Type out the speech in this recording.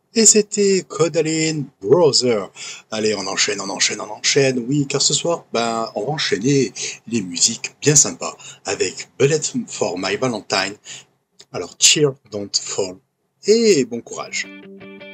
Et c'était Kodaline Brother. Allez, on enchaîne, on enchaîne, on enchaîne. Oui, car ce soir, on va enchaîner les musiques bien sympas avec Bullet for My Valentine. Alors, cheer, don't fall. Et bon courage.